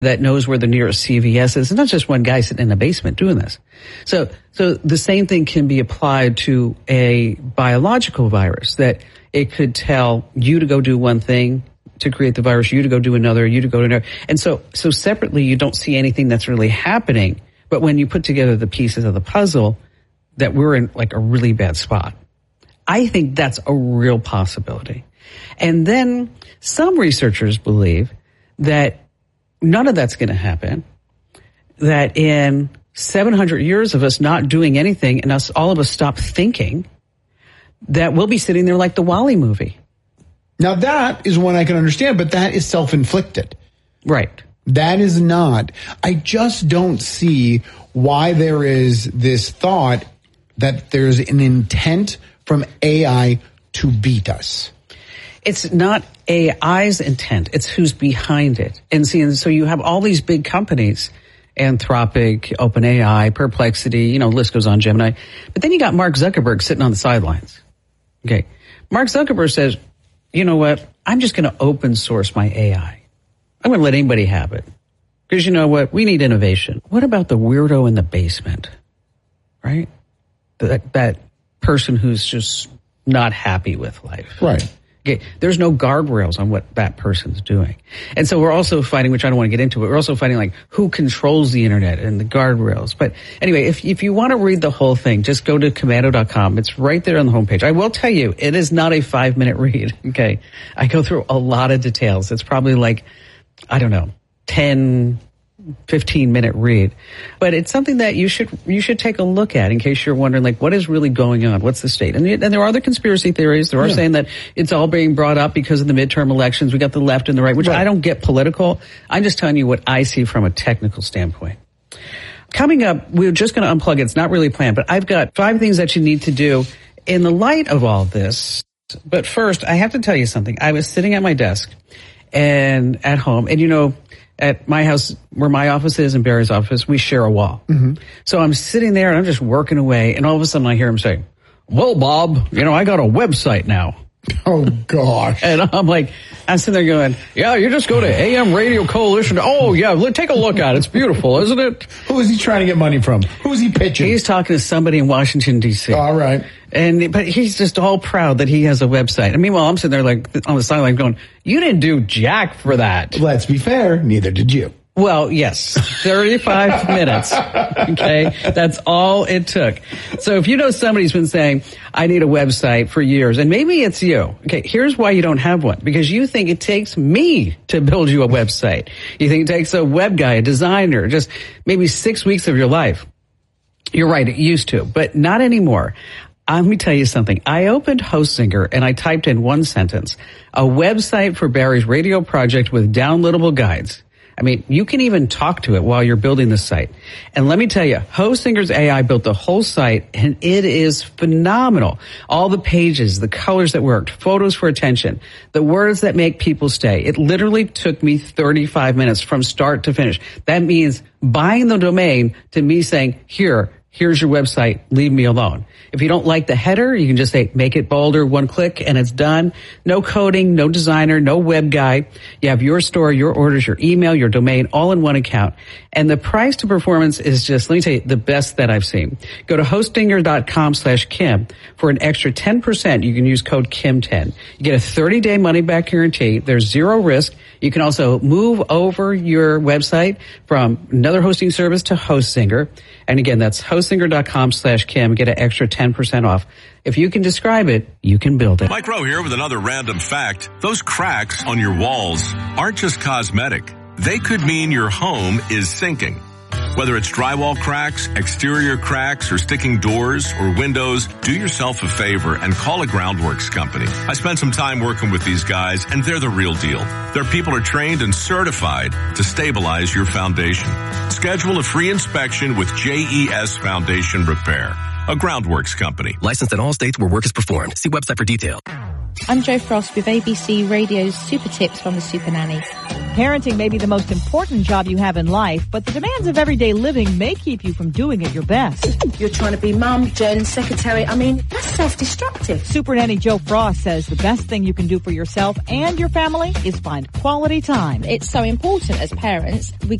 that knows where the nearest CVS is. It's not just one guy sitting in a basement doing this. So the same thing can be applied to a biological virus, that it could tell you to go do one thing to create the virus, you to go do another, you to go to another. And so separately, you don't see anything that's really happening. But when you put together the pieces of the puzzle, that we're in like a really bad spot. I think that's a real possibility. And then some researchers believe that none of that's going to happen, that in 700 years of us not doing anything and all of us stop thinking, that we'll be sitting there like the WALL-E movie. Now that is one I can understand, but that is self-inflicted. Right. That is not. I just don't see why there is this thought that there's an intent from AI to beat us. It's not AI's intent. It's who's behind it. And so you have all these big companies, Anthropic, OpenAI, Perplexity, the list goes on, Gemini. But then you got Mark Zuckerberg sitting on the sidelines. Okay. Mark Zuckerberg says, you know what? I'm just going to open source my AI. I'm going to let anybody have it. Because you know what? We need innovation. What about the weirdo in the basement? Right? That person who's just not happy with life. Right. Okay, there's no guardrails on what that person's doing. And so we're also fighting, which I don't want to get into, but we're also fighting like who controls the internet and the guardrails. But anyway, if you want to read the whole thing, just go to Komando.com. It's right there on the homepage. I will tell you, it is not a 5-minute read. Okay. I go through a lot of details. It's probably like, 15-minute read. But it's something that you should take a look at in case you're wondering, like, what is really going on? What's the state? And there are the conspiracy theories. There are saying that it's all being brought up because of the midterm elections. We got the left and the right, which I don't get political. I'm just telling you what I see from a technical standpoint. Coming up, we're just going to unplug it. It's not really planned, but I've got 5 things that you need to do in the light of all this. But first, I have to tell you something. I was sitting at my desk and at home, and at my house, where my office is and Barry's office, we share a wall. Mm-hmm. So I'm sitting there and I'm just working away, and all of a sudden I hear him say, well, Bob, I got a website now. Oh, gosh. And I'm sitting there going, yeah, you just go to AM Radio Coalition. Oh, yeah, take a look at it. It's beautiful, isn't it? Who is he trying to get money from? Who is he pitching? He's talking to somebody in Washington, D.C. All right. But he's just all proud that he has a website. And meanwhile, I'm sitting there like on the sideline going, you didn't do jack for that. Let's be fair. Neither did you. Well, yes, 35 minutes. Okay. That's all it took. So if you know somebody's been saying, I need a website for years, and maybe it's you. Okay. Here's why you don't have one. Because you think it takes me to build you a website. You think it takes a web guy, a designer, just maybe 6 weeks of your life. You're right. It used to, but not anymore. Let me tell you something. I opened Hostinger and I typed in one sentence, a website for Barry's radio project with downloadable guides. I mean, you can even talk to it while you're building the site. And let me tell you, Hostinger's AI built the whole site, and it is phenomenal. All the pages, the colors that worked, photos for attention, the words that make people stay. It literally took me 35 minutes from start to finish. That means buying the domain to me saying, here's your website, leave me alone. If you don't like the header, you can just say, make it bolder, one click, and it's done. No coding, no designer, no web guy. You have your store, your orders, your email, your domain, all in one account. And the price to performance is just, let me tell you, the best that I've seen. Go to hostinger.com/Kim for an extra 10%. You can use code KIM10. You get a 30-day money-back guarantee. There's zero risk. You can also move over your website from another hosting service to Hostinger. And again, that's hostinger.com/Kim. Get an extra 10% off. If you can describe it, you can build it. Mike Rowe here with another random fact. Those cracks on your walls aren't just cosmetic. They could mean your home is sinking. Whether it's drywall cracks, exterior cracks, or sticking doors or windows, do yourself a favor and call a Groundworks company. I spent some time working with these guys, and they're the real deal. Their people are trained and certified to stabilize your foundation. Schedule a free inspection with JES Foundation Repair, a Groundworks company. Licensed in all states where work is performed. See website for details. I'm Jo Frost with ABC Radio's Super Tips from the Super Nanny. Parenting may be the most important job you have in life, but the demands of everyday living may keep you from doing at your best. You're trying to be mum, Jen, secretary. I mean, that's self-destructive. Super Nanny Jo Frost says the best thing you can do for yourself and your family is find quality time. It's so important as parents. We